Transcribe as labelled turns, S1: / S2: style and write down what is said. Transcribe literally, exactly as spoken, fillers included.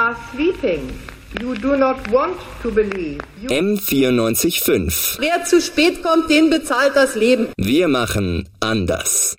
S1: are sleeping. You do not want to believe. You
S2: M vierundneunzig Komma fünf.
S3: Wer zu spät kommt, den bezahlt das Leben.
S2: Wir machen anders.